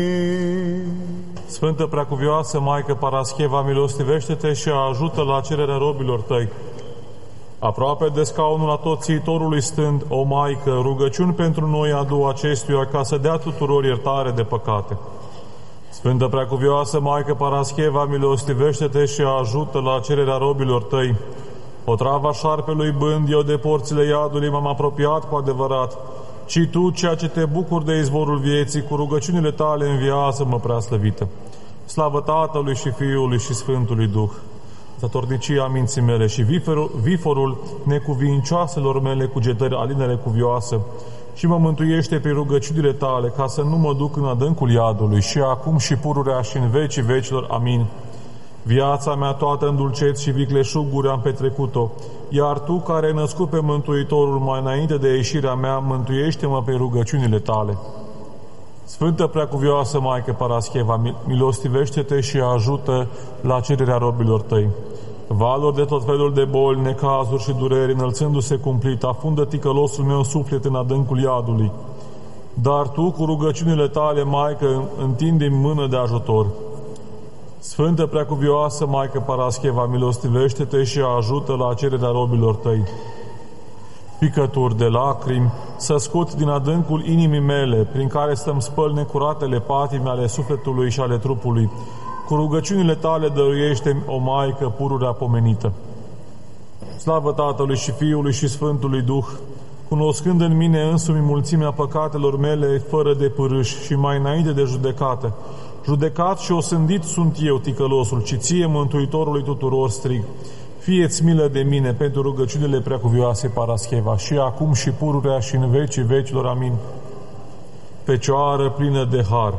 Sfântă Preacuvioasă Maică Parascheva, milostivește-te și ajută la cererea robilor tăi. Aproape de scaunul Atotțiitorului stând, o Maică, rugăciuni pentru noi adu acestuia ca să dea tuturor iertare de păcate. Sfântă Preacuvioasă Maică Parascheva, milostivește-te și ajută la cererea robilor tăi. Otrava șarpelui bând, eu de porțile iadului m-am apropiat cu adevărat, ci tu, ceea ce te bucuri de izvorul vieții, cu rugăciunile tale înviază-mă, preaslăvită. Slavă Tatălui și Fiului și Sfântului Duh, statornicia minții mele și viforul necuvincioaselor mele cugetări alinele cuvioasă, și mă mântuiește prin rugăciunile tale, ca să nu mă duc în adâncul iadului, și acum și pururea și în vecii vecilor. Amin. Viața mea toată în dulceți și vicleșuguri am petrecut-o, iar Tu, care ai născut pe Mântuitorul mai înainte de ieșirea mea, mântuiește-mă pe rugăciunile tale. Sfântă Preacuvioasă Maică Parascheva, milostivește-te și ajută la cererea robilor tăi. Valuri de tot felul de boli, necazuri și dureri, înălțându-se cumplit, afundă ticălosul meu suflet în adâncul iadului. Dar Tu, cu rugăciunile tale, Maică, întinde-mi mână de ajutor. Sfântă Preacuvioasă Maică Parascheva, milostivește-te și ajută la cererea robilor tăi. Picături de lacrimi să scot din adâncul inimii mele, prin care să-mi spăl necuratele patime ale sufletului și ale trupului. Cu rugăciunile tale dăruiește-mi, o Maică pururea pomenită. Slavă Tatălui și Fiului și Sfântului Duh, cunoscând în mine însumi mulțimea păcatelor mele fără de pârâș și mai înainte de judecată. Judecat și osândit sunt eu, ticălosul, ci Ție, Mântuitorului tuturor, strig. Fie-ți milă de mine pentru rugăciunile Preacuvioasei Parascheva, și acum și pururea și în vecii vecilor. Amin. Fecioară plină de har,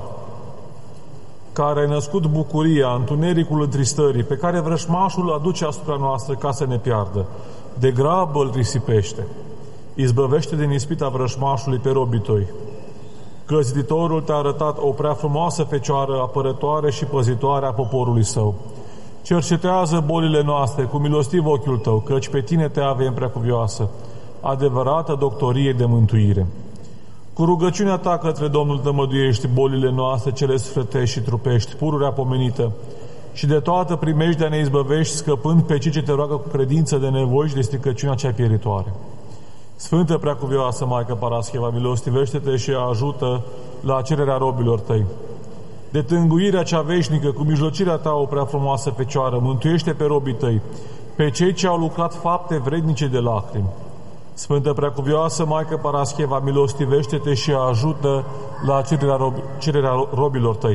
care ai născut bucuria, întunericul întristării, pe care vrășmașul aduce asupra noastră ca să ne piardă, de grabă îl risipește. Izbăvește din ispita vrășmașului pe robii tăi. Că Ziditorul te-a arătat o prea frumoasă fecioară, apărătoare și păzitoare a poporului său. Cercetează bolile noastre cu milostiv ochiul tău, căci pe tine te avem, Preacuvioasă, adevărată doctorie de mântuire. Cu rugăciunea ta către Domnul tămăduiești bolile noastre cele sufletești și trupești, pururea pomenită, și de toată primejdea ne izbăvești, scăpând pe cei ce te roagă cu credință de nevoi și de stricăciunea cea pieritoare. Sfântă Preacuvioasă Maică Parascheva, milostivește-te și ajută la cererea robilor tăi. De tânguirea cea veșnică, cu mijlocirea ta, o prea frumoasă Fecioară, mântuiește pe robii tăi, pe cei ce au lucrat fapte vrednice de lacrimi. Sfântă Preacuvioasă Maică Parascheva, milostivește-te și ajută la cererea robilor tăi.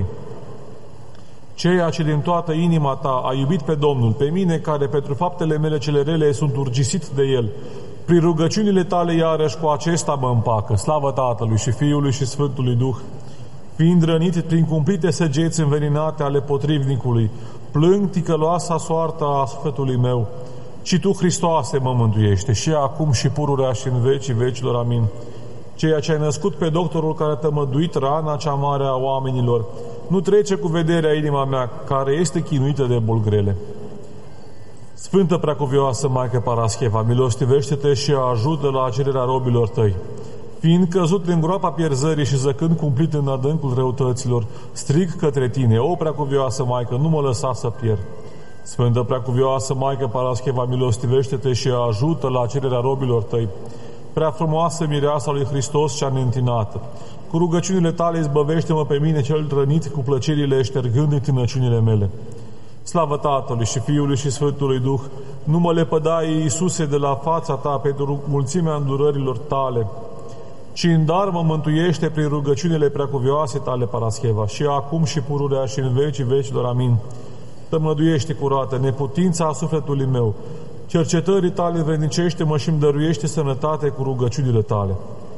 Ceea ce din toată inima ta a iubit pe Domnul, pe mine, care pentru faptele mele cele rele sunt urgisit de El, prin rugăciunile tale iarăși cu acesta mă împacă. Slavă Tatălui și Fiului și Sfântului Duh, fiind rănit prin cumplite săgeți înveninate ale potrivnicului, plâng ticăloasa soarta a sufletului meu. Și Tu, Hristoase, mă mântuiește, și acum și pururea și în vecii vecilor. Amin. Ceea ce ai născut pe doctorul care a tămăduit rana cea mare a oamenilor, nu trece cu vederea inima mea, care este chinuită de boli grele. Sfântă Preacuvioasă Maică Parascheva, milostivește-te și ajută la cererea robilor tăi. Fiind căzut în groapa pierzării și zăcând cumplit în adâncul răutăților, strig către Tine, o Preacuvioasă Maică, nu mă lăsa să pierd. Sfântă Preacuvioasă Maică Parascheva, milostivește-te și ajută la cererea robilor tăi. Prea frumoasă mireasa lui Hristos cea neîntinată, cu rugăciunile tale izbăvește-mă pe mine cel rănit cu plăcerile, ștergând întinăciunile mele. Slavă Tatălui și Fiului și Sfântului Duh, nu mă lepădai, Iisuse, de la fața ta pentru mulțimea îndurărilor tale, ci în dar mă mântuiește prin rugăciunile Preacuvioase tale, Parascheva, și acum și pururea și în vecii vecilor. Amin. Tămăduiește, curată, neputința sufletului meu, cercetării tale vrednicește-mă și îmi dăruiește sănătate cu rugăciunile tale.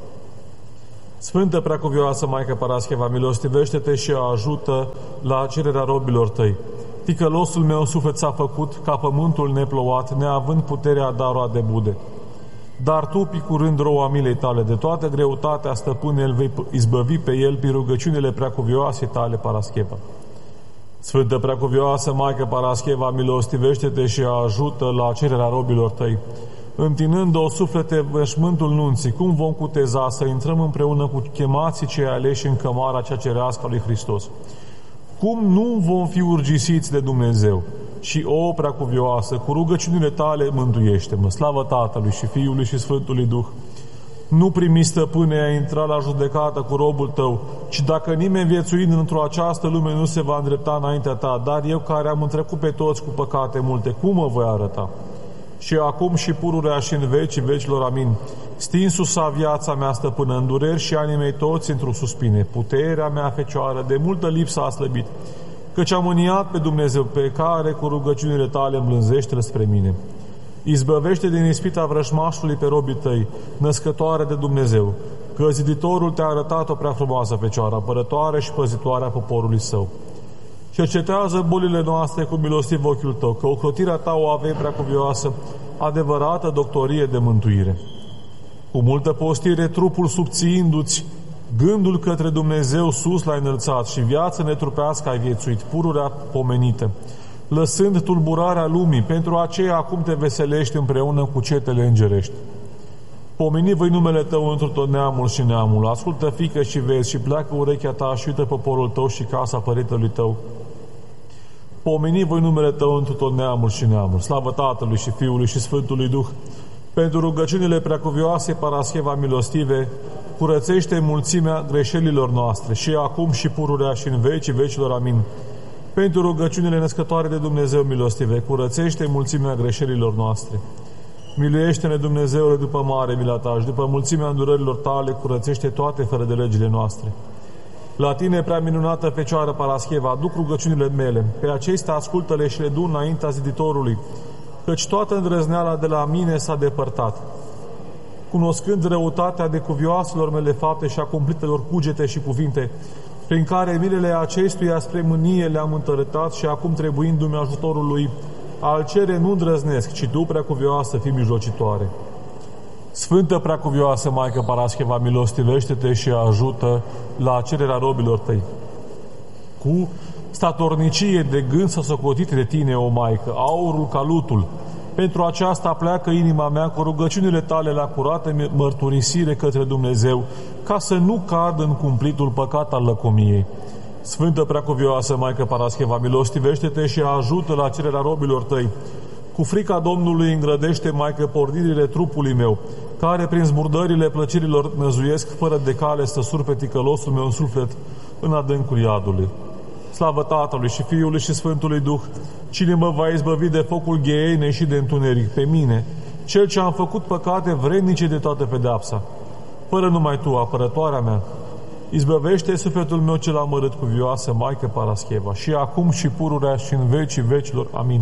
Sfântă Preacuvioasă Maică Parascheva, milostivește-te și ajută la cererea robilor tăi. Ticălosul meu suflet s-a făcut ca pământul neplouat, neavând puterea de a roade bude. Dar Tu, picurând roua milei tale, de toată greutatea, stăpâne, îl vei izbăvi pe el prin rugăciunile Preacuvioasei tale, Parascheva. Sfântă Preacuvioasă Maică Parascheva, milostivește-te și ajută la cererea robilor tăi. întinând-o suflete veșmântul nunții, cum vom cuteza să intrăm împreună cu chemații cei aleși în cămara cea cerească a lui Hristos? Cum nu vom fi urgisiți de Dumnezeu? Și, o preacuvioasă, cu rugăciunile tale mântuiește-mă. Slavă Tatălui și Fiului și Sfântului Duh! Nu primi, stăpâne, a intra la judecată cu robul tău, ci dacă nimeni viețuind într-o această lume nu se va îndrepta înaintea ta, dar eu care am întrecut pe toți cu păcate multe, cum mă voi arăta? Și acum și pururea și în vecii vecilor, amin. Stinsus a viața mea, stăpână, în dureri și anii mei toți într-o suspine. Puterea mea, Fecioară, de multă lipsă a slăbit, căci am mâniat pe Dumnezeu, pe care cu rugăciunile tale îmblânzește-l spre mine. Izbăvește din ispita vrăjmașului pe robii tăi, născătoare de Dumnezeu, că ziditorul te-a arătat o prea frumoasă Fecioară, apărătoare și păzitoare a poporului său. Cercetează bolile noastre cu milostiv ochiul tău, că ocrotirea ta o avei preacuvioasă, adevărată doctorie de mântuire. Cu multă postire, trupul subțiindu-ți, gândul către Dumnezeu sus l-ai înălțat și viață netrupească ai viețuit, pururea pomenită, lăsând tulburarea lumii, pentru aceea acum te veselești împreună cu cetele îngerești. Pomeni voi numele tău într tot neamul și neamul, ascultă, fiică, și vezi, și pleacă urechea ta și uită poporul tău și casa părintelui tău. Pomeni voi numele tău într tot neamul și neamul. Slavă Tatălui și Fiului și Sfântului Duh! Pentru rugăciunile preacuvioase Parascheva milostive, curățește mulțimea greșelilor noastre și acum și pururea și în vecii vecilor, amin. Pentru rugăciunile născătoare de Dumnezeu milostive, curățește mulțimea greșelilor noastre. Miluiește-ne, Dumnezeule, după mare mila ta și după mulțimea îndurărilor tale, curățește toate fără de legile noastre. La tine, prea minunată Fecioară Parascheva, aduc rugăciunile mele, pe acestea ascultă-le și le du înaintea ziditorului, căci toată îndrăzneala de la mine s-a depărtat. Cunoscând răutatea de cuvioaselor mele fapte și a cumplitelor cugete și cuvinte, prin care milele acestuia spre mânie le-am întărătat și acum trebuindu-mi ajutorul lui, al cere nu îndrăznesc, ci tu, preacuvioasă, fii mijlocitoare. Sfântă preacuvioasă Maică Parascheva, milostivește-te și ajută la cererea robilor tăi. Cu statornicie de gând să socotite de tine, o Maică, aurul ca lutul. Pentru aceasta pleacă inima mea cu rugăciunile tale la curată mărturisire către Dumnezeu, ca să nu cad în cumplitul păcat al lăcomiei. Sfântă preacuvioasă Maică Parascheva, milostivește-te și ajută la cererea robilor tăi. Cu frica Domnului îngrădește, Maică, pornirile trupului meu, care prin zburdările plăcerilor năzuiesc fără de cale să surpe ticălosul meu în suflet în adâncul iadului. Slavă Tatălui și Fiului și Sfântului Duh! Cine mă va izbăvi de focul gheienei și de întuneric? Pe mine, cel ce am făcut păcate vrednice de toată pedeapsa. Fără numai tu, apărătoarea mea, izbăvește sufletul meu cel amărât cuvioasă, Maică Parascheva, și acum și pururea și în vecii vecilor. Amin.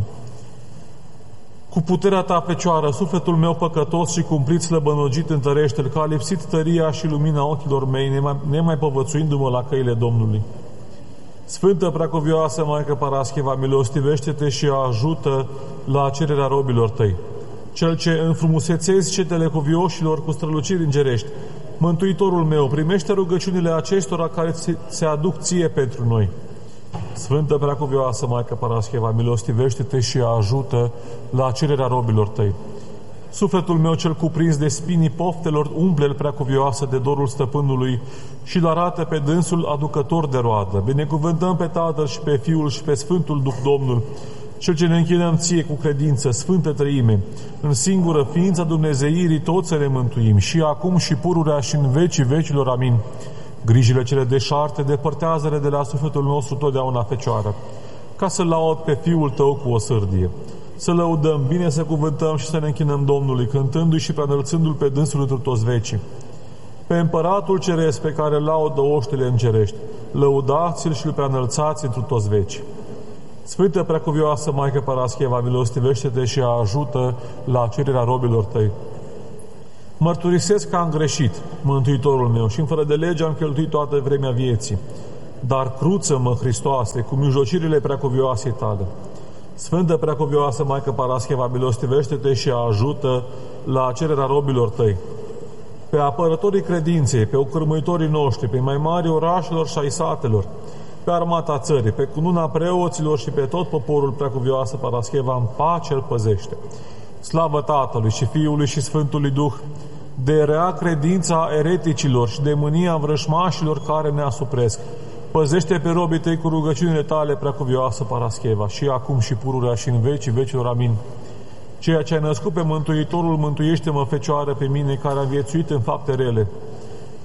Cu puterea ta, Fecioară, sufletul meu păcătos și cumplit slăbănogit întărește-l, că a lipsit tăria și lumina ochilor mei, nemai povățuindu-mă la căile Domnului. Sfântă preacuvioasă Maică Parascheva, milostivește-te și ajută la cererea robilor tăi. Cel ce înfrumusețezi cetele cuvioșilor cu străluciri îngerești, Mântuitorul meu, primește rugăciunile acestora care se aduc ție pentru noi. Sfântă preacuvioasă Maică Parascheva, milostivește-te și ajută la cererea robilor tăi. Sufletul meu cel cuprins de spinii poftelor umple-l, preacuvioasă, de dorul stăpânului și-l arată pe dânsul aducător de roadă. Binecuvântăm pe Tatăl și pe Fiul și pe Sfântul Duh Domnul, cel ce ne închinăm ție cu credință, Sfântă Treime, în singură ființa Dumnezeirii toți să ne mântuim, și acum și pururea și în vecii vecilor. Amin. Grijile cele deșarte depărtează-le de la sufletul nostru totdeauna, Fecioară, ca să laud pe Fiul tău cu o sârdie. Să lăudăm, bine să cuvântăm și să ne închinăm Domnului, cântându-i și preanălțându-l pe dânsul într toți vecii. Pe Împăratul Ceresc, pe care laudă oștile îngerești, lăudați-l și îl preanălțați într toți vecii. Sfântă preacuvioasă Maică Parascheva, milostivește-te și ajută la cererea robilor tăi. Mărturisesc că am greșit, Mântuitorul meu, și în fără de lege am cheltuit toată vremea vieții. Dar cruță-mă, Hristoase, cu mijlocirile preacuvioasei tale. Sfântă preacuvioasă Maică Parascheva, milostivește-te și ajută la cererea robilor tăi. Pe apărătorii credinței, pe ocârmuitorii noștri, pe mai mari orașelor și ai satelor, pe armata țării, pe cununa preoților și pe tot poporul, preacuvioasă Parascheva, în pace îl păzește. Slavă Tatălui și Fiului și Sfântului Duh, de rea credința ereticilor și de mânia vrășmașilor care ne asupresc. Păzește pe robii tăi cu rugăciunile tale, preacuvioasă Parascheva, și acum și pururea și în vecii vecilor. Amin. Ceea ce ai născut pe Mântuitorul, mântuiește-mă, Fecioară, pe mine, care am viețuit în fapte rele.